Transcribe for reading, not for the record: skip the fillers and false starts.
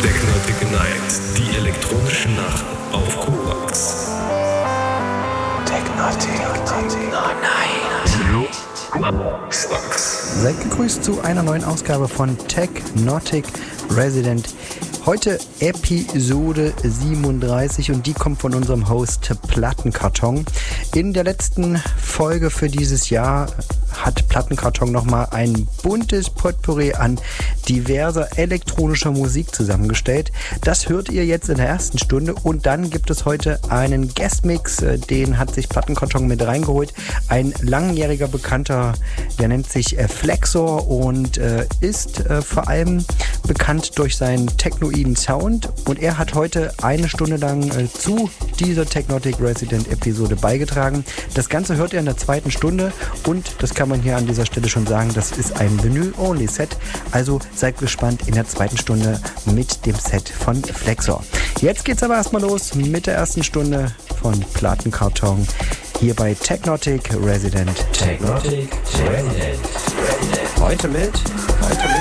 Technotic Night, die elektronische Nacht auf Korax. Technotic Night. Seid gegrüßt zu einer neuen Ausgabe von Technotic Resident. Heute Episode 37 und die kommt von unserem Host Plattenkarton. In der letzten Folge für dieses Jahr hat Plattenkarton nochmal ein buntes Potpourri an diverser elektronischer Musik zusammengestellt. Das hört ihr jetzt in der ersten Stunde und dann gibt es heute einen Guestmix, den hat sich Plattenkarton mit reingeholt. Ein langjähriger Bekannter, der nennt sich Flexor und ist vor allem bekannt durch seinen technoiden Sound und er hat heute eine Stunde lang zu dieser Technotic Resident Episode beigetragen. Das Ganze hört ihr in der zweiten Stunde und das kann man hier an dieser Stelle schon sagen, das ist ein Vinyl-Only-Set, also seid gespannt in der zweiten Stunde mit dem Set von Flexor. Jetzt geht's aber erstmal los mit der ersten Stunde von Plattenkarton hier bei Technotic Resident. Technotic Resident. Heute mit